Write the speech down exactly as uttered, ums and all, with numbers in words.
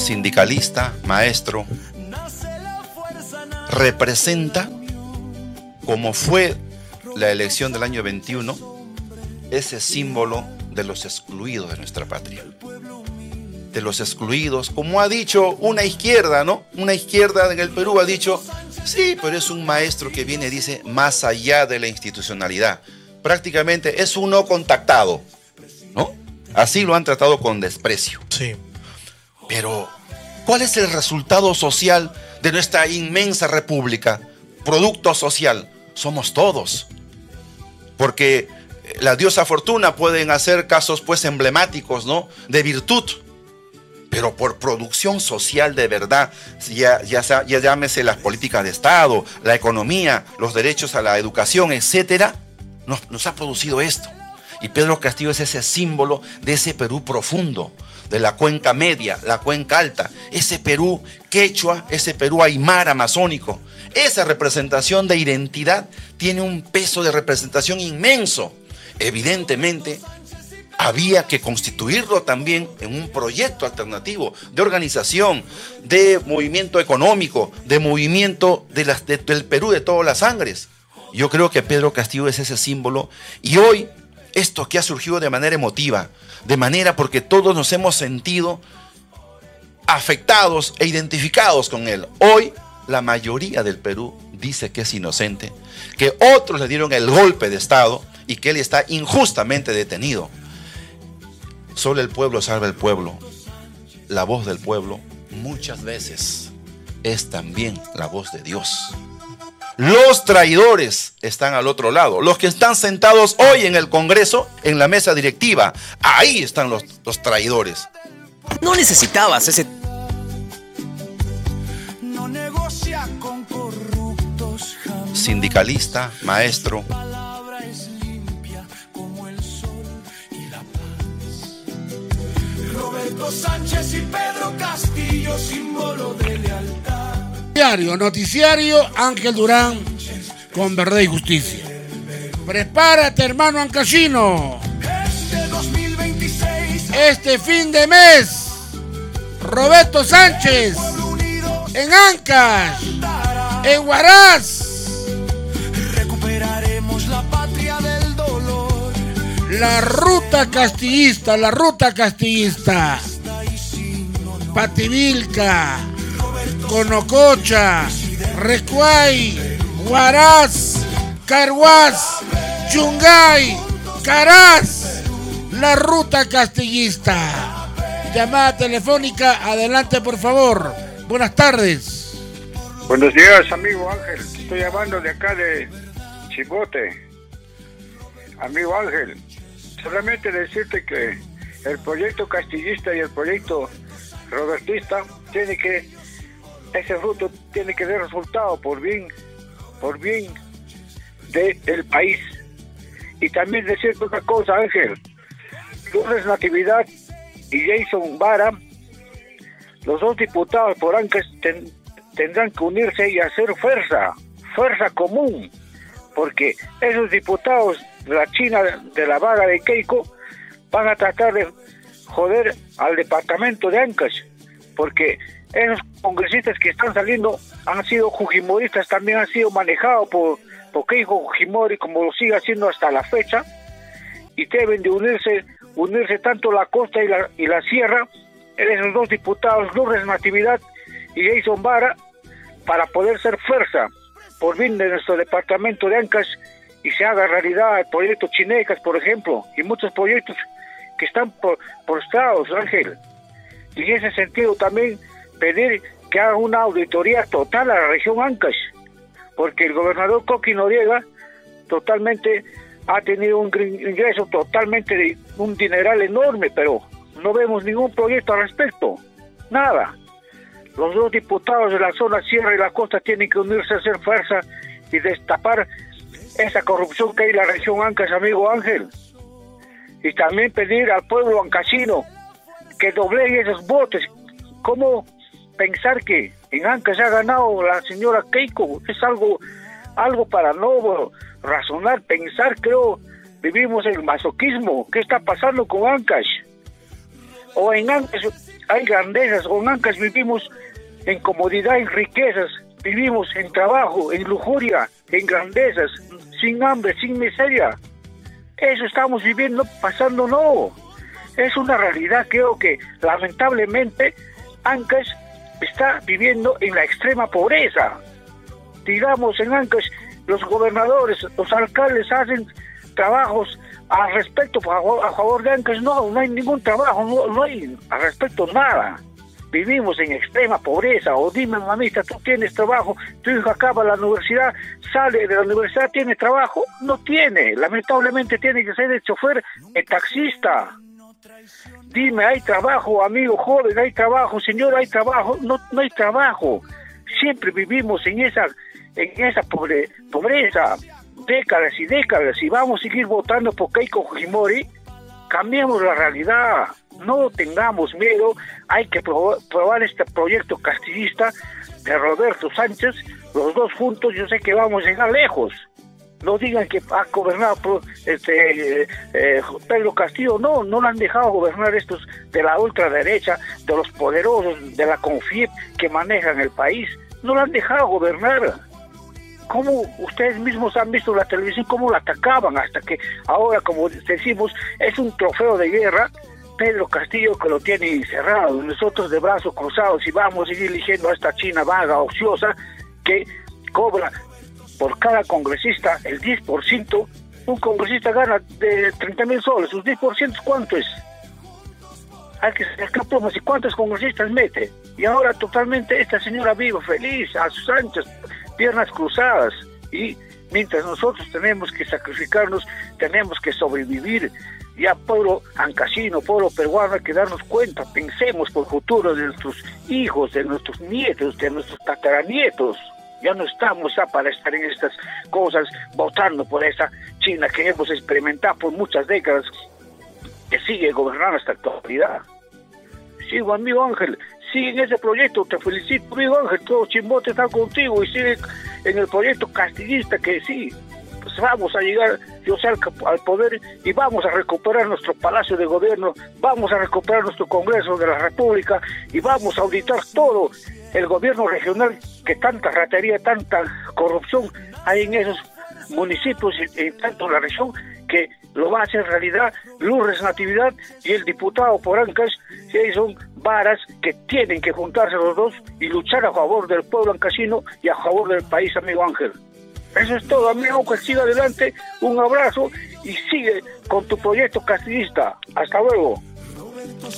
sindicalista, maestro, representa, como fue la elección del año veintiuno, ese símbolo de los excluidos de nuestra patria. De los excluidos, como ha dicho una izquierda, ¿no? Una izquierda en el Perú ha dicho, sí, pero es un maestro que viene, dice, más allá de la institucionalidad. Prácticamente es un no contactado, ¿no? Así lo han tratado con desprecio. Sí. Pero, ¿cuál es el resultado social de nuestra inmensa república? Producto social, somos todos. Porque la diosa Fortuna pueden hacer casos pues emblemáticos, ¿no? De virtud. Pero por producción social de verdad, ya, ya, ya llámese las políticas de Estado, la economía, los derechos a la educación, etcétera, nos, nos ha producido esto. Y Pedro Castillo es ese símbolo de ese Perú profundo, de la cuenca media, la cuenca alta, ese Perú quechua, ese Perú aymara amazónico. Esa representación de identidad tiene un peso de representación inmenso. Evidentemente, había que constituirlo también en un proyecto alternativo de organización, de movimiento económico, de movimiento de las, de, del Perú de todas las sangres. Yo creo que Pedro Castillo es ese símbolo, y hoy esto que ha surgido de manera emotiva, de manera porque todos nos hemos sentido afectados e identificados con él. Hoy la mayoría del Perú dice que es inocente, que otros le dieron el golpe de Estado y que él está injustamente detenido. Solo el pueblo salva el pueblo. La voz del pueblo muchas veces es también la voz de Dios. Los traidores están al otro lado. Los que están sentados hoy en el Congreso, en la mesa directiva, ahí están los, los traidores. No necesitabas ese... No negocia con corruptos jamás. Sindicalista, maestro. Roberto Sánchez y Pedro Castillo, símbolo de lealtad. Diario, noticiario Ángel Durán con Verdad y Justicia. Prepárate, hermano Ancashino. Este dos mil veintiséis, este fin de mes, Roberto Sánchez en Ancash, en Huaraz. Recuperaremos la patria del dolor. La ruta castillista, la ruta castillista. Pativilca, Conococha, Recuay, Huaraz, Carhuaz, Chungay, Caraz. La ruta castillista. Llamada telefónica, adelante por favor. Buenas tardes. Buenos días, amigo Ángel. Estoy llamando de acá de Chipote. Amigo Ángel, solamente decirte que el proyecto castillista y el proyecto robertista tiene que, ese fruto tiene que dar resultado por bien, por bien del país. Y también decirte otra cosa, Ángel. Lourdes Natividad y Jason Vara, los dos diputados por Ancash ten, tendrán que unirse y hacer fuerza, fuerza común, porque esos diputados de la China, de la vaga de Keiko, van a tratar de joder al departamento de Ancash, porque esos congresistas que están saliendo han sido fujimoristas, también han sido manejados por, por Keiko Fujimori, como lo sigue haciendo hasta la fecha, y deben de unirse, unirse tanto la costa y la, y la sierra, esos dos diputados, Lourdes Natividad y Jason Vara, para poder ser fuerza por bien de nuestro departamento de Ancash y se haga realidad el proyecto Chinecas, por ejemplo, y muchos proyectos que están por, postrados, Ángel. Y en ese sentido también pedir que haga una auditoría total a la región Ancash, porque el gobernador Coqui Noriega totalmente ha tenido un ingreso totalmente de un dineral enorme, pero no vemos ningún proyecto al respecto, nada. Los dos diputados de la zona sierra y la costa tienen que unirse a hacer fuerza y destapar esa corrupción que hay en la región Ancash, amigo Ángel. Y también pedir al pueblo ancashino que doblegue esos votos. ¿Cómo pensar que en Ancash ha ganado la señora Keiko? Es algo, algo para no razonar, pensar, creo, vivimos el masoquismo. ¿Qué está pasando con Ancash? O en Ancash hay grandezas, con Ancash vivimos en comodidad, en riquezas, vivimos en trabajo, en lujuria, en grandezas, sin hambre, sin miseria. Eso estamos viviendo, pasando no. Es una realidad, creo que lamentablemente Ancash está viviendo en la extrema pobreza. Digamos, en Ancash los gobernadores, los alcaldes hacen trabajos al respecto, a favor, a favor de Ancash, no, no hay ningún trabajo, no, no hay al respecto nada. Vivimos en extrema pobreza. O dime, mamita, tú tienes trabajo, tu hijo acaba la universidad, sale de la universidad, ¿tiene trabajo? No tiene, lamentablemente tiene que ser el chofer, el taxista. Dime, ¿hay trabajo, amigo joven? ¿Hay trabajo, señor? ¿Hay trabajo? No, no hay trabajo. Siempre vivimos en esa, en esa pobre, pobreza, décadas y décadas, y vamos a seguir votando por Keiko Fujimori. Cambiemos la realidad, no tengamos miedo, hay que probar, probar este proyecto castillista de Roberto Sánchez, los dos juntos, yo sé que vamos a llegar lejos. No digan que ha gobernado este, eh, Pedro Castillo, no, no lo han dejado gobernar estos de la ultraderecha, de los poderosos, de la CONFIEP que manejan el país, no lo han dejado gobernar. ¿Cómo ustedes mismos han visto la televisión, cómo la atacaban? Hasta que ahora, como decimos, es un trofeo de guerra, Pedro Castillo que lo tiene encerrado, nosotros de brazos cruzados y vamos a seguir eligiendo a esta China vaga, ociosa, que cobra por cada congresista el diez por ciento, un congresista gana de treinta mil soles, sus diez por ciento ¿cuánto es? Hay que sacar plomas y cuántos congresistas mete. Y ahora totalmente esta señora vive feliz, a sus anchas, piernas cruzadas, y mientras nosotros tenemos que sacrificarnos, tenemos que sobrevivir. Ya pueblo ancashino, pueblo peruano, hay que darnos cuenta, pensemos por el futuro de nuestros hijos, de nuestros nietos, de nuestros tataranietos. Ya no estamos ya para estar en estas cosas, votando por esa China que hemos experimentado por muchas décadas, que sigue gobernando hasta la actualidad. Sigo, amigo Ángel, sigue en ese proyecto, te felicito, amigo Ángel, todo Chimbote está contigo y sigue en el proyecto castillista que sí, pues vamos a llegar, yo sé, al, al poder y vamos a recuperar nuestro palacio de gobierno, vamos a recuperar nuestro Congreso de la República y vamos a auditar todo el gobierno regional, que tanta ratería, tanta corrupción hay en esos municipios y, y tanto en la región, que lo va a hacer realidad Lourdes Natividad y el diputado por Ancash, que son varas que tienen que juntarse los dos y luchar a favor del pueblo ancashino y a favor del país, amigo Ángel. Eso es todo, amigo, que siga adelante, un abrazo y sigue con tu proyecto castillista. Hasta luego.